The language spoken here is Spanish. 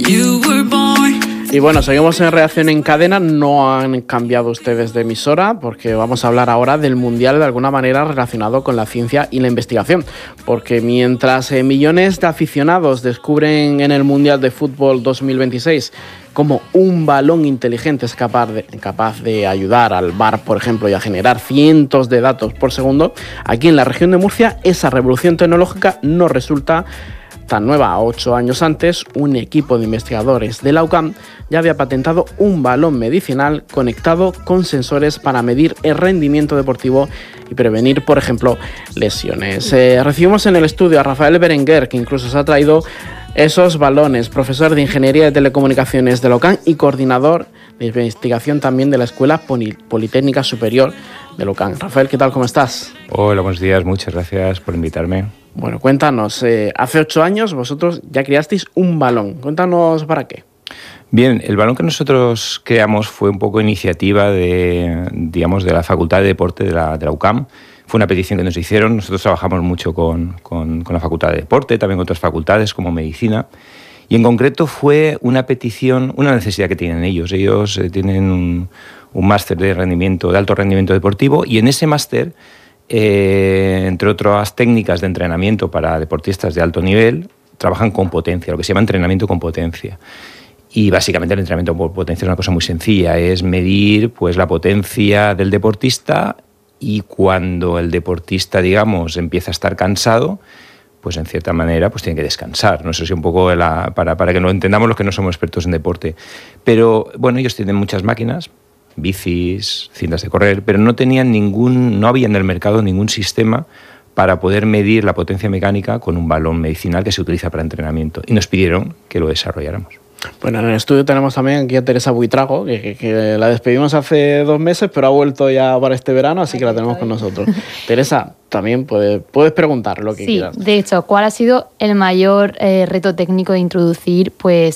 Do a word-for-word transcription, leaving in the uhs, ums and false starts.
Y bueno, seguimos en Reacción en Cadena. No han cambiado ustedes de emisora porque vamos a hablar ahora del Mundial de alguna manera relacionado con la ciencia y la investigación. Porque mientras eh, millones de aficionados descubren en el Mundial de Fútbol dos mil veintiséis cómo un balón inteligente es capaz de, capaz de ayudar al V A R, por ejemplo, y a generar cientos de datos por segundo, aquí en la región de Murcia esa revolución tecnológica no resulta tan nueva. Ocho años antes, un equipo de investigadores de la U C A M ya había patentado un balón medicinal conectado con sensores para medir el rendimiento deportivo y prevenir, por ejemplo, lesiones. Eh, recibimos en el estudio a Rafael Berenguer, que incluso se ha traído esos balones, profesor de Ingeniería de Telecomunicaciones de la U C A M y coordinador de investigación también de la Escuela Politécnica Superior de la U C A M. Rafael, ¿qué tal? ¿Cómo estás? Hola, buenos días, muchas gracias por invitarme. Bueno, cuéntanos, eh, hace ocho años vosotros ya creasteis un balón. Cuéntanos para qué. Bien, el balón que nosotros creamos fue un poco iniciativa de, digamos, de la Facultad de Deporte de la, de la U C A M. Fue una petición que nos hicieron. Nosotros trabajamos mucho con, con, con la Facultad de Deporte, también con otras facultades como Medicina. Y en concreto fue una petición, una necesidad que tienen ellos. Ellos eh, tienen un, un máster de rendimiento, de alto rendimiento deportivo, y en ese máster, eh, entre otras técnicas de entrenamiento para deportistas de alto nivel, trabajan con potencia, lo que se llama entrenamiento con potencia. Y básicamente el entrenamiento por potencia es una cosa muy sencilla, es medir pues, la potencia del deportista, y cuando el deportista, digamos, empieza a estar cansado, pues en cierta manera pues tiene que descansar. No sé si un poco la, para, para que lo entendamos los que no somos expertos en deporte. Pero bueno, ellos tienen muchas máquinas, bicis, cintas de correr, pero no tenían ningún, no había en el mercado ningún sistema para poder medir la potencia mecánica con un balón medicinal que se utiliza para entrenamiento. Y nos pidieron que lo desarrolláramos. Bueno, en el estudio tenemos también aquí a Teresa Buitrago, que, que, que la despedimos hace dos meses, pero ha vuelto ya para este verano, así que la tenemos con nosotros. Teresa, también puedes, puedes preguntar lo que sí, quieras. Sí, de hecho, ¿cuál ha sido el mayor eh, reto técnico de introducir pues